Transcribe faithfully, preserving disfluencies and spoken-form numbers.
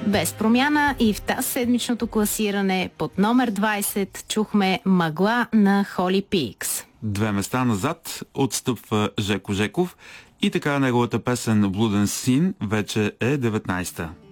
Без промяна и в тази седмичното класиране под номер двайсет чухме "Мъгла" на Holy Peaks. Две места назад отстъпва Жеко Жеков и така неговата песен "Блуден син" вече е деветнайсета.